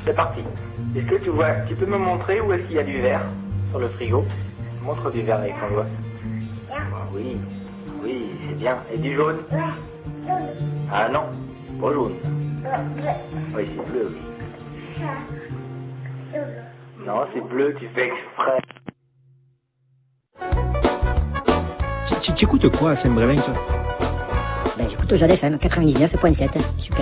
C'est parti. Est-ce que tu vois, tu peux me montrer où est-ce qu'il y a du vert sur le frigo? Montre du vert avec ton doigt. Oui, oui, c'est bien. Et du jaune? Ah non, pas jaune. Oui, c'est bleu, oui. Non, c'est bleu, tu fais exprès. Tu écoutes quoi à Saint-Brévin, toi? Ben, j'écoute Jade FM 99.7. Super.